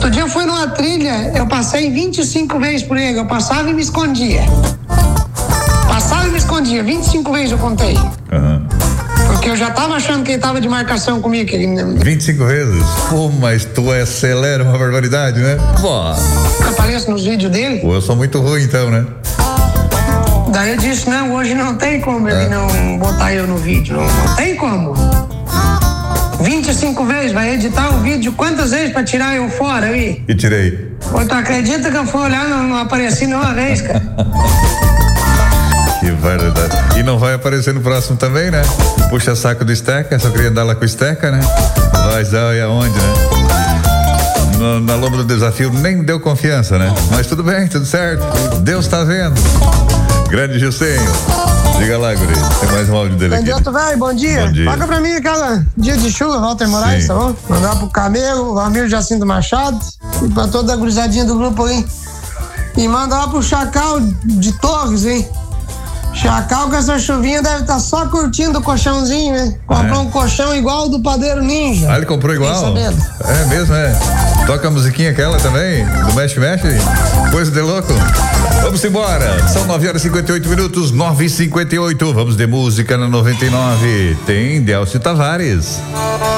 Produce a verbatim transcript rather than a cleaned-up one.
Outro dia eu fui numa trilha, eu passei vinte e cinco vezes por ele, eu passava e me escondia. Passava e me escondia, vinte e cinco vezes eu contei. Uhum. Porque eu já tava achando que ele tava de marcação comigo. Que ele... vinte e cinco vezes? Pô, mas tu acelera uma barbaridade, né? Pô. Aparece nos vídeos dele. Pô, eu sou muito ruim então, né? Daí eu disse, não, hoje não tem como ele é. não botar eu no vídeo. Não, não tem como. vinte e cinco vezes, vai editar o vídeo quantas vezes pra tirar eu fora aí? E tirei. Pô, tu acredita que eu fui olhar, não, não apareci nenhuma vez, cara? Que verdade. E não vai aparecer no próximo também, né? Puxa saco do Esteca, só queria dar lá com o Esteca, né? Vai dar e aonde, né? No, na lomba do desafio nem deu confiança, né? Mas tudo bem, tudo certo. Deus tá vendo. Grande Gilcenho. Diga lá, guri. Tem mais um áudio dele aqui. Candidato velho, bom dia. Bom dia. Paga pra mim aquela dia de chuva, Walter Moraes, tá bom? Mandar pro Camelo, Ramiro Jacinto Machado e pra toda a gurizadinha do grupo aí. E manda lá pro Chacal de Torres, hein? Chacal com essa chuvinha deve estar tá só curtindo o colchãozinho, né? Comprou é. um colchão igual ao do Padeiro Ninja. Ah, ele comprou igual? É mesmo, é. Toca a musiquinha aquela também, do Mexe Mexe. Coisa de louco. Vamos embora. São nove horas e cinquenta e oito minutos, nove e cinquenta e oito. Vamos de música na noventa e nove. Tem Delcio Tavares.